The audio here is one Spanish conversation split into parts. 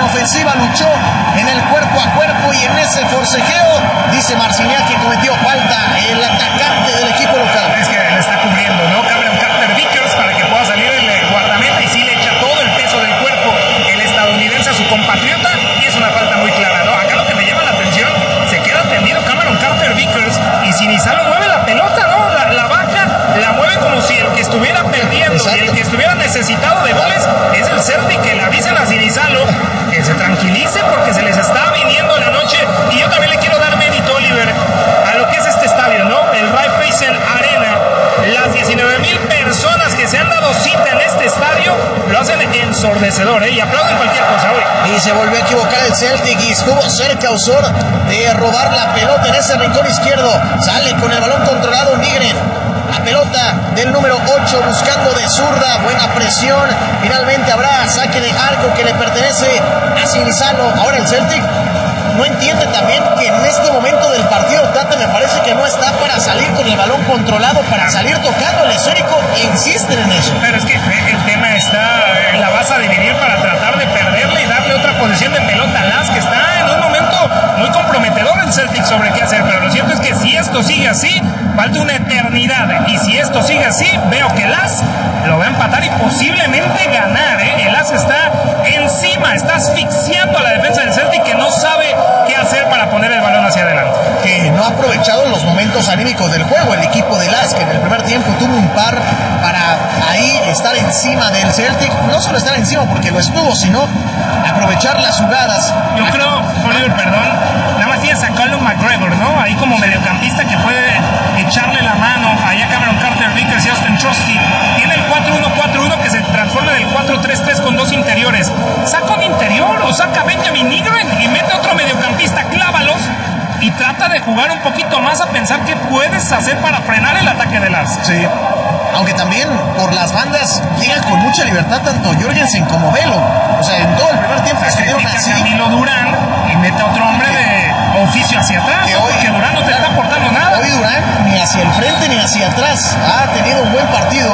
ofensiva, luchó en el cuerpo a cuerpo y en ese forcejeo, dice Marciniak que cometió falta el atacante del equipo local. Es que le está cubriendo, ¿no? Cameron Carter-Vickers para que pueda salir el guardameta y sí le echa todo el peso del cuerpo el estadounidense a su compatriota y es una falta muy clara, ¿no? Acá lo que me llama la atención, se queda tendido Cameron Carter-Vickers y Sinizalo mueve la pelota, ¿no? La baja, la mueve como si el que estuviera perdiendo. Exacto. Y el que estuviera necesitado de goles es el Celtic, que le avisen a Sinizalo que se tranquilice porque se les está viniendo la noche. Y yo también le quiero dar mérito, Oliver, a lo que es este estadio, ¿no? El Raiffeisen Arena. Las 19,000 personas que se han dado cita en este estadio lo hacen ensordecedor, ¿eh? Y aplauden cualquier cosa hoy. Y se volvió a equivocar el Celtic y estuvo cerca Osor de robar la pelota en ese rincón izquierdo. Sale con el balón controlado Nygren. La pelota del número 8 buscando de zurda, buena presión. Finalmente habrá saque de arco que le pertenece a Sinizalo. Ahora el Celtic no entiende también que en este momento del partido Tata me parece que no está para salir con el balón controlado, para salir tocando el esférico, e insisten en eso. Pero es que el tema está, la vas a dividir para tratar de perderle y darle otra posición de pelota a Las, que está en un momento muy comprometedor el Celtic sobre qué hacer, pero lo cierto es que si esto sigue así, falta una eternidad, y si esto sigue así, veo que Las lo va a empatar y posiblemente ganar, ¿eh? El Las está encima, está asfixiando a la defensa del Celtic, que no sabe qué hacer para poner el balón hacia adelante. Que no ha aprovechado los momentos anímicos del juego el equipo de Las, que en el primer tiempo tuvo un par para ahí estar encima del Celtic, no solo estar encima porque lo estuvo, sino aprovechar las jugadas. Yo creo, Oliver, perdón, nada más tienes a Callum McGregor, ¿no? Ahí como mediocampista que puede echarle la mano ahí a Cameron Carter-Vickers y Austin Trusty. Tiene el 4-1-4-1 que se transforma en el 4-3-3 con dos interiores. Saca un interior o saca a Benjamin Nygren y mete otro mediocampista, clávalos y trata de jugar un poquito más a pensar qué puedes hacer para frenar el ataque de Las. Sí, aunque también por las bandas llegan con mucha libertad tanto Jorgensen como Velo. O sea, en todo el primer tiempo estuvieron así. Camilo Durán y mete a otro hombre de oficio hacia atrás, que Durán no te está aportando nada. Hoy Durán ni hacia el frente ni hacia atrás ha tenido un buen partido,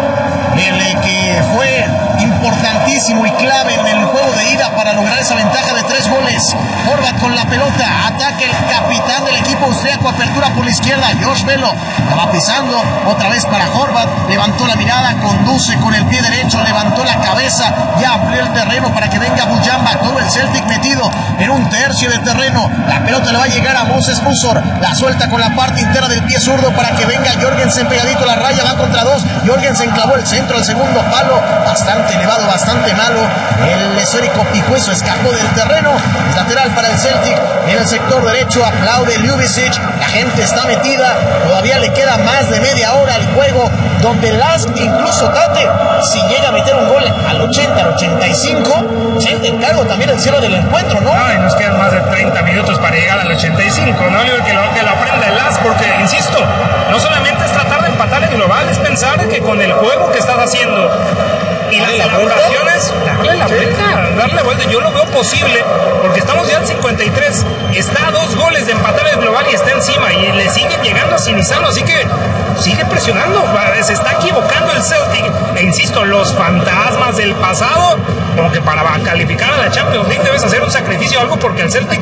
el que fue importantísimo y clave en el juego de ida para lograr esa ventaja de 3 goles. Horvath con la pelota, ataca el capitán del equipo austriaco, apertura por la izquierda, Josh Velo, la va pisando, otra vez para Horvath, levantó la mirada, conduce con el pie derecho, levantó la cabeza, ya abrió el terreno para que venga Mujamba, todo el Celtic metido en un tercio de terreno, la pelota le va a llegar a Moses Musor, la suelta con la parte interna del pie zurdo para que venga Jorgensen pegadito a la raya, va contra 2, Jorgensen clavó el centro al segundo palo, bastante elevado, bastante malo, el esférico Picueso escapó del terreno, es lateral para el Celtic, en el sector derecho aplaude Ljubicic, la gente está metida, todavía le queda más de media hora al juego, donde Las, incluso Tate, si llega a meter un gol al 80, al 85, siente el cargo también el cierre del encuentro, ¿no? Ay, nos quedan más de 30 minutos para llegar al 85, ¿no? Que lo aprenda el Las, porque, insisto, no solamente es tratar de empatar en global, es pensar que con el juego que estás haciendo y las elaboraciones, darle la vuelta, yo lo veo posible, porque estamos ya al 53, está a 2 goles de empatar el global y está encima, y le sigue llegando a Sinizalo, así que sigue presionando, se está equivocando el Celtic, e insisto, los fantasmas del pasado, como que para calificar a la Champions League debes hacer un sacrificio o algo, porque al Celtic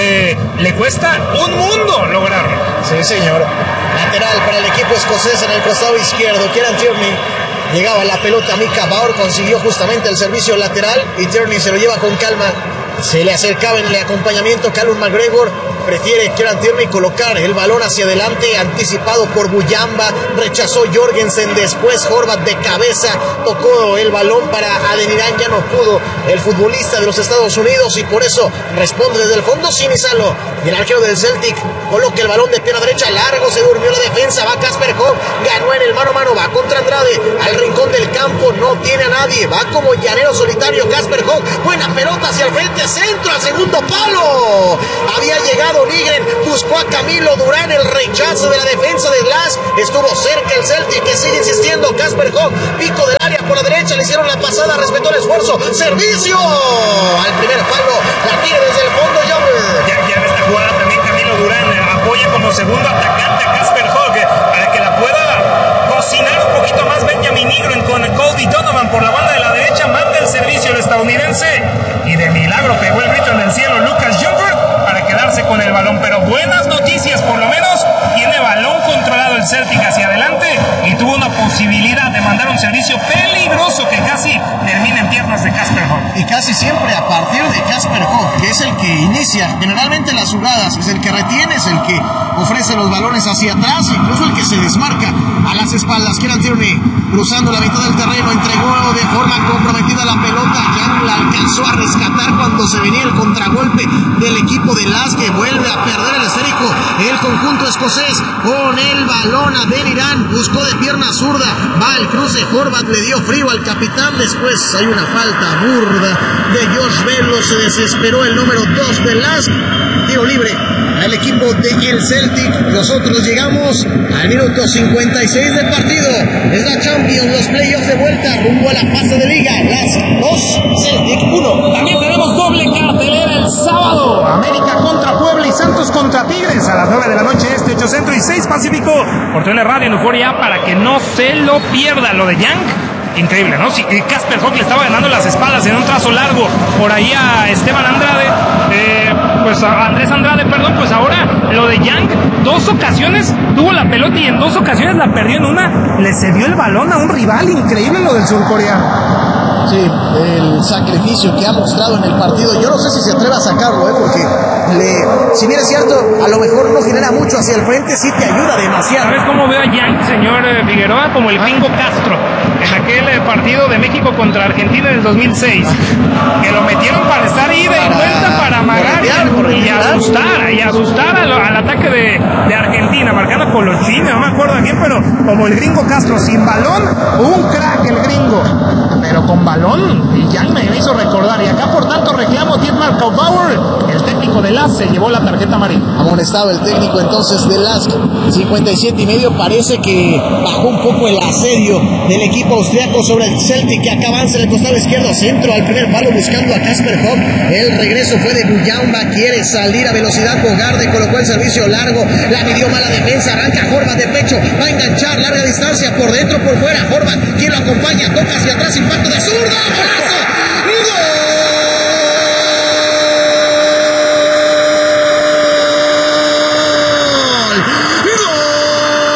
le cuesta un mundo lograrlo. Sí, señor. Lateral para el equipo escocés en el costado izquierdo, Kieran Tierney. Llegaba la pelota, Mika Bauer consiguió justamente el servicio lateral y Tierney se lo lleva con calma. Se le acercaba en el acompañamiento Callum McGregor. Prefiere Kieran Tierney colocar el balón hacia adelante, anticipado por Mujamba. Rechazó Jorgensen, después Horvath de cabeza. Tocó el balón para Adeniran, ya no pudo el futbolista de los Estados Unidos y por eso responde desde el fondo Sinizalo. Y el arquero del Celtic coloca el balón de pierna derecha, largo, se durmió la defensa, va Casper Hogg, ganó en el mano a mano, va contra Andrade, al rincón del campo, no tiene a nadie, va como llanero solitario Casper Hogg, buena pelota hacia el frente, centro al segundo palo, había llegado Nygren, buscó a Camilo Durán, el rechazo de la defensa de Las, estuvo cerca el Celtic que sigue insistiendo, Casper Hogg, pico del área por la derecha, le hicieron la pasada, respetó el esfuerzo, servicio al primer palo, la tira desde el fondo Younger. Ya en esta jugada también Camilo Durán apoya como segundo atacante a Casper Hogg para que la pueda cocinar un poquito más Benjamin Nygren con Cody Donovan por la banda de la derecha, manda el servicio el estadounidense y de milagro servicio peligroso que casi termina en piernas de Casper Hogg. Y casi siempre a partir de Casper Hogg, que es el que inicia generalmente las jugadas, es el que retiene, es el que ofrece los balones hacia atrás, incluso el que se desmarca a las espaldas. Kieran Tierney cruzando la mitad del terreno, entregó de forma comprometida la pelota. Young la alcanzó a rescatar cuando se venía el contragolpe del equipo de Lask, que vuelve a perder el esférico. El conjunto escocés con el balón a Adeniran, buscó de pierna zurda, va al cruce, Horvath le dio frío al capitán. Después hay una falta burda de Josh Velo, se desesperó el número 2 de Lask. Tiro libre al equipo de el Celtic. Nosotros llegamos al minuto 56 del partido. Es la Champions, los playoffs de vuelta rumbo a la fase de liga. Lask 2, Celtic 1. También tenemos doble cartelera el sábado. América contra Puebla y Santos contra Tigres a las 9 de la noche, 8 Centro y 6 Pacífico, por TUDN Radio en Euforia, para que no se lo pierda. Lo de Young, increíble, ¿no? Si Casper Hogg le estaba ganando las espaldas en un trazo largo por ahí a Esteban Andrade, pues a Andrés Andrade, perdón, pues ahora lo de Young, 2 ocasiones tuvo la pelota y en 2 ocasiones la perdió. En una le cedió el balón a un rival. Increíble lo del surcoreano. Sí, el sacrificio que ha mostrado en el partido. Yo no sé si se atreve a sacarlo, porque si bien es cierto, a lo mejor no genera mucho hacia el frente, sí te ayuda demasiado. ¿Sabes cómo veo a Young, señor Figueroa? Como el Gringo Castro en aquel partido de México contra Argentina en el 2006, que lo metieron para estar ida y vuelta, para amagar y asustar al ataque de Argentina, marcando Colochini, no me acuerdo a quién, pero como el Gringo Castro, sin balón, un crack el Gringo, pero con balón, y Young me hizo recordar. Y acá por tanto reclamo Dietmar Kaufbauer, el técnico de Lask, se llevó la tarjeta amarilla. Amonestado el técnico entonces de Lask, 57.5, parece que bajó un poco el asedio del equipo austriaco sobre el Celtic, que acá avanza en el costado izquierdo, centro al primer palo buscando a Casper Hogg. El regreso fue de Buyamba, quiere salir a velocidad. Bogarde colocó el servicio largo, la midió mala defensa, arranca Horvath de pecho, va a enganchar larga distancia, por dentro, por fuera. Horvath, quien lo acompaña, toca hacia atrás, impacto de zurda, ¡golazo!